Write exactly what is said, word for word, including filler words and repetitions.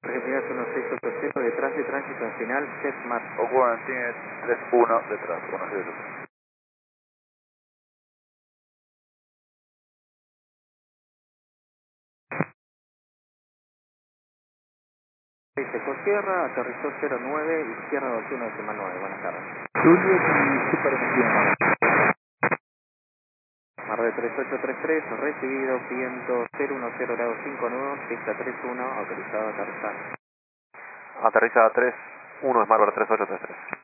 Argentina uno seis ocho cero, detrás de tránsito en final, Jetmar. Ocuan tiene tres uno detrás, uno cero. Secó Sierra, aterrizó cero nueve, izquierda veintiuno decimal nueve, buenas tardes. Julio y Super veintiuno. Mar de tres ocho tres tres, recibido, viento cero uno cero grado cinco nudos, pista tres uno, autorizado a aterrizar. Aterriza tres uno, Smart tres ocho tres tres.